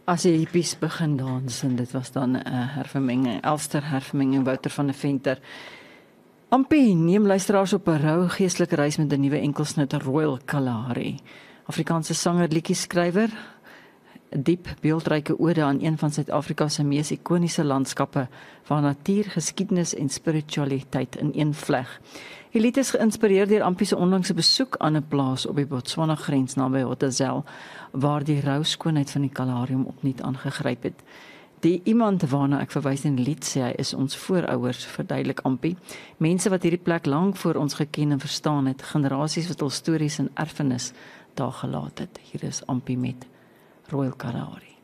As die hippies begin dans, en dit was dan 'n hervermenging, Elster hervermenging, Wouter van der Venter. Ampie neem luisteraars op 'n rou geestelike reis met 'n nuwe enkelsnit Royal Kalahari. Afrikaanse sanger, liedjie-skrywer, 'n diep beeldryke ode aan een van Suid-Afrika se mees ikoniese landskappe, waar natuur, geskiedenis en spiritualiteit in een vleg. Die lied is geïnspireer deur Ampie se onlangse besoek aan 'n plaas op die Botswana grens naby Hotazel, waar die rou skoonheid van die Kalahari hom opnuut aangegryp het. Die iemand waarna ek verwys in die lied sê hy is ons voorouers, verduidelik Ampie. Mense wat hierdie plek lank voor ons geken en verstaan het, generasies wat hul stories en erfenis daar gelaat het. Hier is Ampie met Royal Kalahari.